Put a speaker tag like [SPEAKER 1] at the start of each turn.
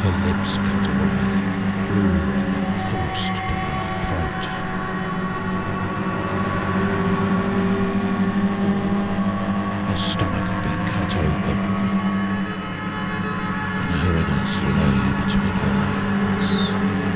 [SPEAKER 1] her lips cut away, luring and forced down her throat. Her stomach had been cut open, and her innards lay between her legs.